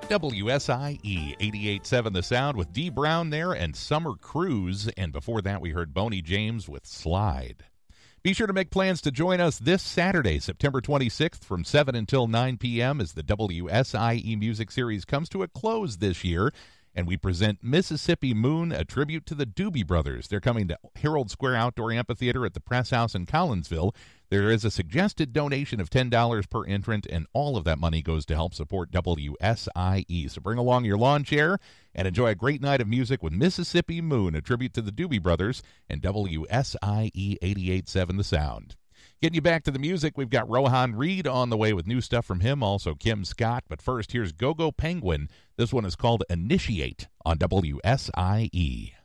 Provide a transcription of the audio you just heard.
WSIE 88.7 The Sound with Dee Brown there and Summer Cruise. And before that, we heard Boney James with Slide. Be sure to make plans to join us this Saturday, September 26th from 7 until 9 p.m. as the WSIE Music Series comes to a close this year. And we present Mississippi Moon, a tribute to the Doobie Brothers. They're coming to Herald Square Outdoor Amphitheater at the Press House in Collinsville. There is a suggested donation of $10 per entrant, and all of that money goes to help support WSIE. So bring along your lawn chair and enjoy a great night of music with Mississippi Moon, a tribute to the Doobie Brothers, and WSIE 88.7 The Sound. Getting you back to the music, we've got Rohan Reed on the way with new stuff from him, also Kim Scott. But first, here's Go-Go Penguin. This one is called Initiate on WSIE.